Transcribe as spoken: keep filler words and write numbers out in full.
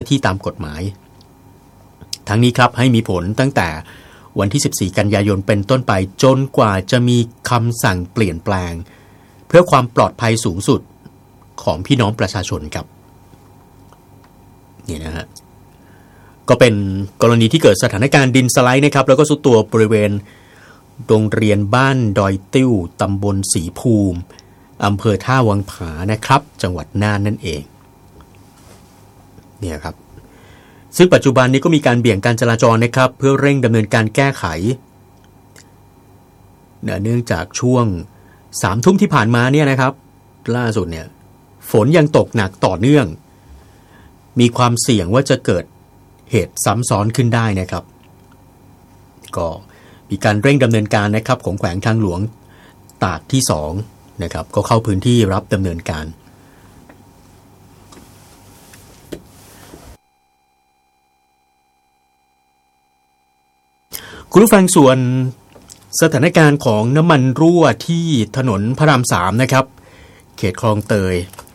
ที่ตามกฎหมายทั้งนี้ครับให้มีผลตั้งแต่วันที่สิบสี่กันยายนเป็นต้นไปจนกว่าจะมีคำสั่งเปลี่ยนแปลงเพื่อความปลอดภัยสูงสุดของพี่น้องประชาชนครับนี่นะฮะก็เป็นกรณีที่เกิดสถานการณ์ดินสไลด์นะครับแล้วก็ทรุดตัวบริเวณโรงเรียนบ้านดอยติ้วตำบลศรีภูมิอำเภอท่าวังผานะครับจังหวัดน่านนั่นเองเนี่ยครับซึ่งปัจจุบันนี้ก็มีการเบี่ยงการจราจรนะครับเพื่อเร่งดำเนินการแก้ไขเนื่องจากช่วงสามทุ่มที่ผ่านมาเนี่ยนะครับล่าสุดเนี่ยฝนยังตกหนักต่อเนื่องมีความเสี่ยงว่าจะเกิดเหตุซ้ำซ้อนขึ้นได้นะครับก็มีการเร่งดำเนินการนะครับของแขวงทางหลวงตากที่สองนะครับก็เข้าพื้นที่รับดำเนินการคุณผู้ฟังส่วนสถานการณ์ของน้ำมันรั่วที่ถนนพระรามสามนะครับเขตคลองเตย